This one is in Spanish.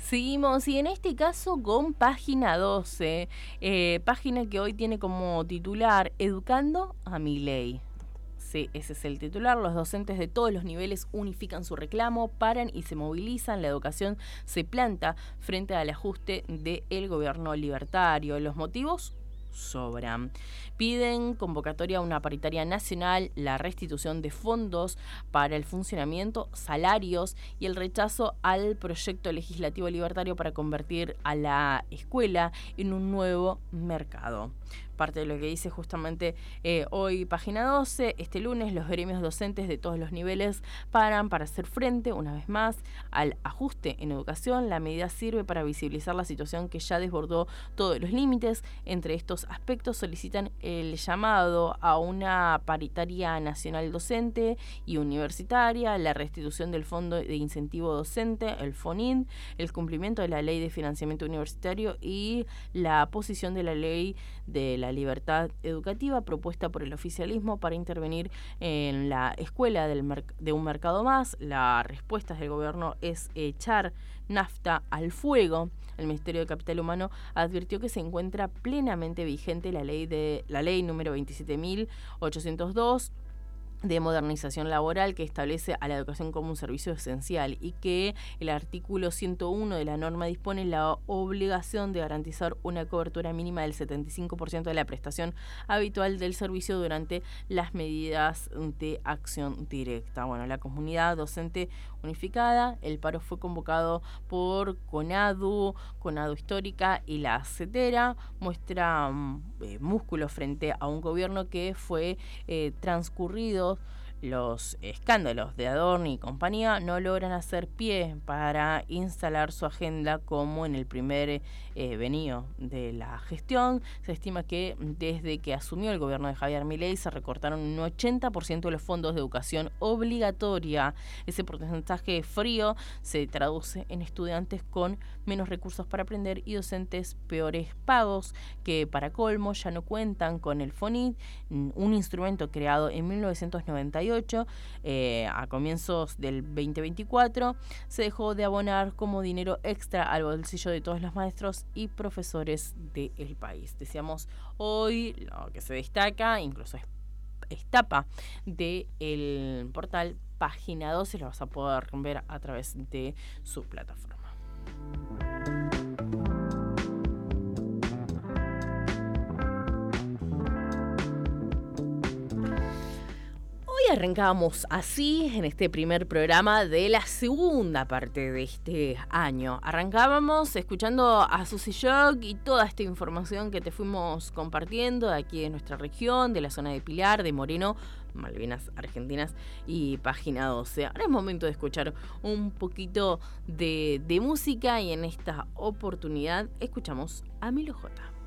Seguimos y en este caso con página 12, página que hoy tiene como titular Educando a Milei. Sí, ese es el titular. Los docentes de todos los niveles unifican su reclamo, paran y se movilizan. La educación se planta frente al ajuste del gobierno libertario. Los motivos sobran. Piden convocatoria a una paritaria nacional, la restitución de fondos para el funcionamiento, salarios y el rechazo al proyecto legislativo libertario para convertir a la escuela en un nuevo mercado. Parte de lo que dice justamente hoy página 12, este lunes los gremios docentes de todos los niveles paran para hacer frente una vez más al ajuste en educación. La medida sirve para visibilizar la situación que ya desbordó todos los límites. Entre estos aspectos solicitan el llamado a una paritaria nacional docente y universitaria, la restitución del Fondo de Incentivo Docente, el FONID, el cumplimiento de la Ley de Financiamiento Universitario y la posición de la Ley de la Libertad Educativa propuesta por el oficialismo para intervenir en la escuela de un mercado más. La respuesta del gobierno es echar nafta al fuego. El Ministerio de Capital Humano advirtió que se encuentra plenamente vigente la ley número 27.802 de modernización laboral que establece a la educación como un servicio esencial y que el artículo 101 de la norma dispone la obligación de garantizar una cobertura mínima del 75% de la prestación habitual del servicio durante las medidas de acción directa. Bueno, la comunidad docente unificada, el paro fue convocado por CONADU Histórica y la CETERA, muestra músculo frente a un gobierno que fue transcurrido. Los escándalos de Adorni y compañía no logran hacer pie para instalar su agenda como en el primer venido de la gestión. Se estima que desde que asumió el gobierno de Javier Milei se recortaron un 80% de los fondos de educación obligatoria. Ese porcentaje frío se traduce en estudiantes con menos recursos para aprender y docentes peores pagos, que para colmo ya no cuentan con el FONID, un instrumento creado en 1998. A comienzos del 2024 se dejó de abonar como dinero extra al bolsillo de todos los maestros y profesores del país. Decíamos hoy lo que se destaca, incluso es tapa del portal Página 12, lo vas a poder ver a través de su plataforma. Arrancábamos así en este primer programa de la segunda parte de este año. Arrancábamos escuchando a Susy Shock y toda esta información que te fuimos compartiendo de aquí de nuestra región, de la zona de Pilar, de Moreno, Malvinas Argentinas y Página 12. Ahora es momento de escuchar un poquito de música y en esta oportunidad escuchamos a Milo J.